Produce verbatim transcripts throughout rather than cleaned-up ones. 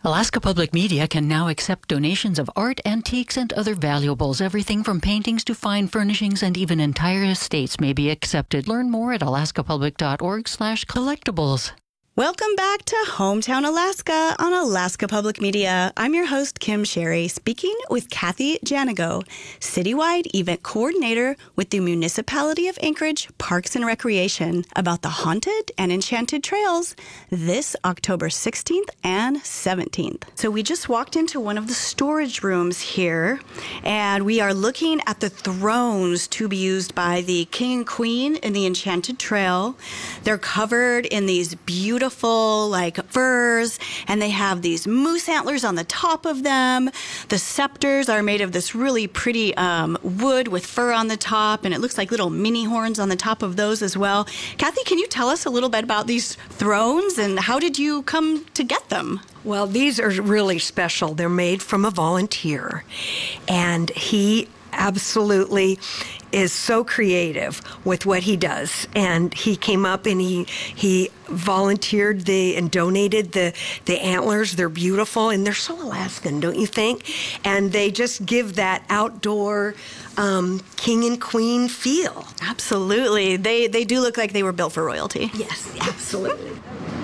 Alaska Public Media can now accept donations of art, antiques, and other valuables. Everything from paintings to fine furnishings and even entire estates may be accepted. Learn more at alaskapublic.org slash collectibles. Welcome back to Hometown Alaska on Alaska Public Media. I'm your host, Kim Sherry, speaking with Kathy Janago, Citywide Event Coordinator with the Municipality of Anchorage Parks and Recreation, about the Haunted and Enchanted Trails this October sixteenth and seventeenth. So we just walked into one of the storage rooms here, and we are looking at the thrones to be used by the King and Queen in the Enchanted Trail. They're covered in these beautiful Beautiful, like furs, and they have these moose antlers on the top of them. The scepters are made of this really pretty um, wood with fur on the top, and it looks like little mini horns on the top of those as well. Kathy, can you tell us a little bit about these thrones and how did you come to get them? Well, these are really special. They're made from a volunteer, and he absolutely is so creative with what he does. And he came up and he he volunteered the and donated the the antlers. They're beautiful and they're so Alaskan, don't you think? And they just give that outdoor um, king and queen feel. Absolutely. They they do look like they were built for royalty. Yes, absolutely.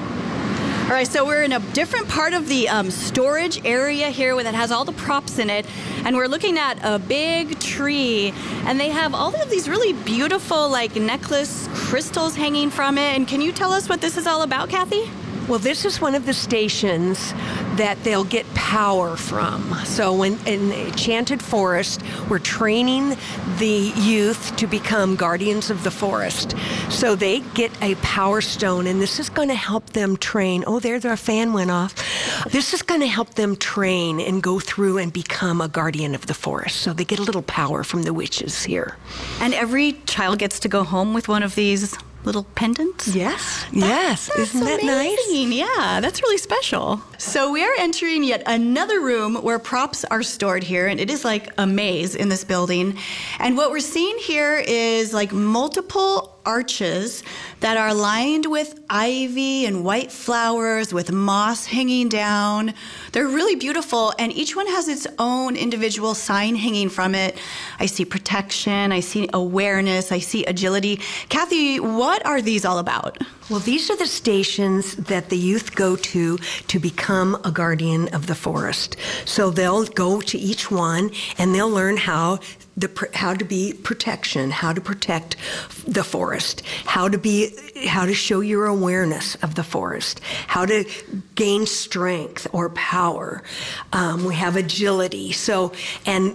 All right, so we're in a different part of the um, storage area here that has all the props in it, and we're looking at a big tree, and they have all of these really beautiful, like, necklace crystals hanging from it. And can you tell us what this is all about, Kathy? Well, this is one of the stations that they'll get power from. So when in Enchanted Forest, we're training the youth to become guardians of the forest. So they get a power stone, and this is going to help them train. Oh, there, their fan went off. This is going to help them train and go through and become a guardian of the forest. So they get a little power from the witches here. And every child gets to go home with one of these little pendants? Yes, that, yes. That's Isn't that amazing. nice? Yeah, that's really special. So we are entering yet another room where props are stored here, and it is like a maze in this building. And what we're seeing here is like multiple arches that are lined with ivy and white flowers with moss hanging down. They're really beautiful, and each one has its own individual sign hanging from it. I see protection, I see awareness, I see agility. Kathy, what are these all about? Well, these are the stations that the youth go to to become a guardian of the forest. So they'll go to each one and they'll learn how the how to be protection, how to protect the forest, how to be how to show your awareness of the forest, how to gain strength or power. Um, we have agility. So and